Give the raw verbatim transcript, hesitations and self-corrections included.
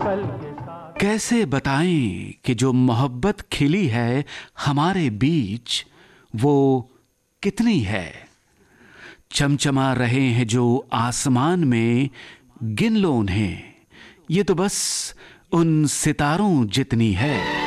कैसे बताएं कि जो मोहब्बत खिली है हमारे बीच वो कितनी है। चमचमा रहे हैं जो आसमान में, गिन लो उन्हें, ये तो बस उन सितारों जितनी है।